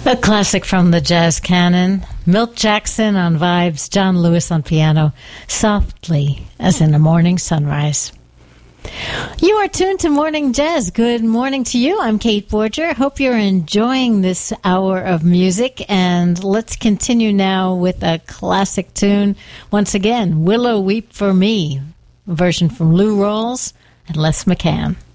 A classic from the jazz canon. Milt Jackson on vibes, John Lewis on piano, softly as in a morning sunrise. You are tuned to Morning Jazz. Good morning to you. I'm Kate Borger. Hope you're enjoying this hour of music. And let's continue now with a classic tune. Once again, Willow Weep for Me, a version from Lou Rawls and Les McCann.